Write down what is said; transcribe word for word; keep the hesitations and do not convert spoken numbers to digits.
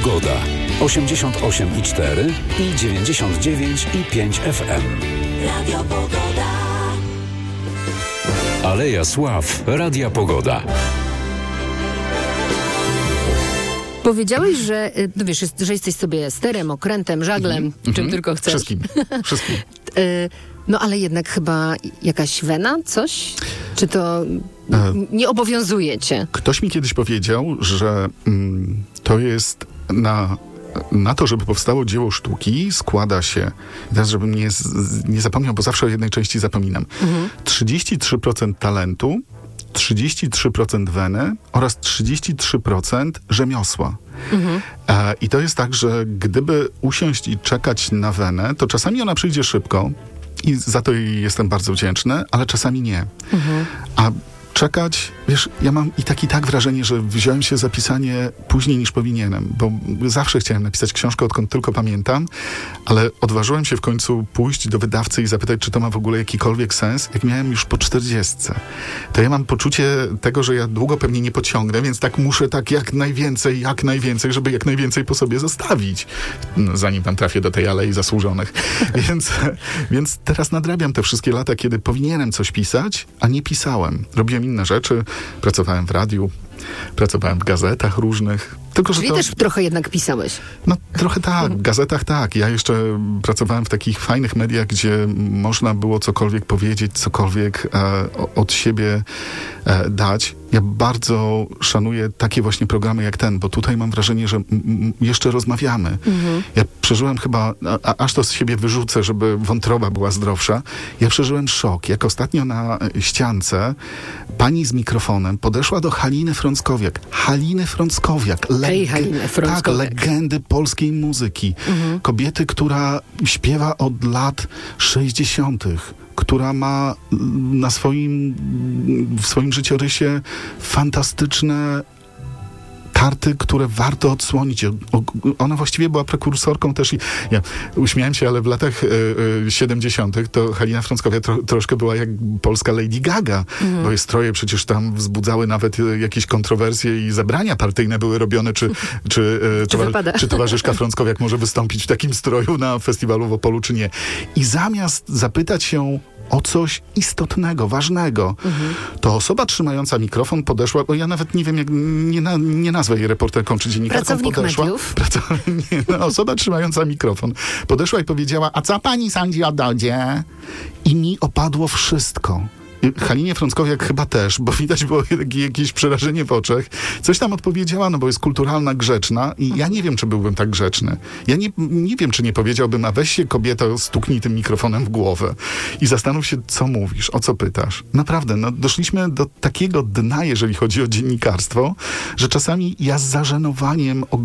Pogoda. osiemdziesiąt osiem i cztery i dziewięćdziesiąt dziewięć i pięć F M. Radio Pogoda. Aleja Sław. Radia Pogoda. Powiedziałeś, że, no wiesz, jest, że jesteś sobie sterem, okrętem, żaglem, mm-hmm. czym tylko chcesz. Wszystkim. Wszystkim. No ale jednak chyba jakaś wena, coś? Czy to n- nie obowiązuje cię? Ktoś mi kiedyś powiedział, że mm, to jest na... Na to, żeby powstało dzieło sztuki, składa się, teraz żebym nie, nie zapomniał, bo zawsze o jednej części zapominam, mhm. trzydzieści trzy procent talentu, trzydzieści trzy procent weny oraz trzydzieści trzy procent rzemiosła. Mhm. E, I to jest tak, że gdyby usiąść i czekać na wenę, to czasami ona przyjdzie szybko i za to jej jestem bardzo wdzięczny, ale czasami nie. Mhm. A czekać, wiesz, ja mam i tak i tak wrażenie, że wziąłem się za pisanie później niż powinienem, bo zawsze chciałem napisać książkę, odkąd tylko pamiętam, ale odważyłem się w końcu pójść do wydawcy i zapytać, czy to ma w ogóle jakikolwiek sens, jak miałem już po czterdziestce. To ja mam poczucie tego, że ja długo pewnie nie pociągnę, więc tak muszę tak jak najwięcej, jak najwięcej, żeby jak najwięcej po sobie zostawić, no, zanim tam trafię do tej Alei Zasłużonych. więc, więc teraz nadrabiam te wszystkie lata, kiedy powinienem coś pisać, a nie pisałem. Robiłem inne rzeczy, pracowałem w radiu, pracowałem w gazetach różnych. Tylko, że Czyli to, też trochę jednak pisałeś. No trochę tak, w gazetach tak. Ja jeszcze pracowałem w takich fajnych mediach, gdzie można było cokolwiek powiedzieć, cokolwiek e, od siebie e, dać. Ja bardzo szanuję takie właśnie programy jak ten, bo tutaj mam wrażenie, że m- m- jeszcze rozmawiamy. Mhm. Ja przeżyłem chyba, a, aż to z siebie wyrzucę, żeby wątroba była zdrowsza, ja przeżyłem szok. Jak ostatnio na ściance pani z mikrofonem podeszła do Haliny Frąckowiak. Haliny Frąckowiak. Hej, Haliny Frąckowiak. Tak, legendy polskiej muzyki. Mhm. Kobiety, która śpiewa od lat sześćdziesiątych. Która ma na swoim, w swoim życiorysie fantastyczne karty, które warto odsłonić. Ona właściwie była prekursorką też i ja uśmiałem się, ale w latach siedemdziesiątych to Halina Frąckowiak tro, troszkę była jak polska Lady Gaga, mhm. bo jej stroje przecież tam wzbudzały nawet jakieś kontrowersje i zebrania partyjne były robione, czy, czy, czy, towa- czy towarzyszka Frąckowiak może wystąpić w takim stroju na festiwalu w Opolu, czy nie. I zamiast zapytać się o coś istotnego, ważnego, mhm. to osoba trzymająca mikrofon podeszła, bo ja nawet nie wiem, jak nie, na, nie nazwę jej reporterką czy dziennikarką. Pracownik podeszła. mediów. Pracownik, nie, no, osoba trzymająca mikrofon podeszła i powiedziała, a co pani sądzi o Dodzie? I mi opadło wszystko. Halinie Frąckowiak chyba też, bo widać było jakieś przerażenie w oczach. Coś tam odpowiedziała, no bo jest kulturalna, grzeczna i ja nie wiem, czy byłbym tak grzeczny. Ja nie, nie wiem, czy nie powiedziałbym, a weź się kobieto, stuknij tym mikrofonem w głowę i zastanów się, co mówisz, o co pytasz. Naprawdę, no doszliśmy do takiego dna, jeżeli chodzi o dziennikarstwo, że czasami ja z zażenowaniem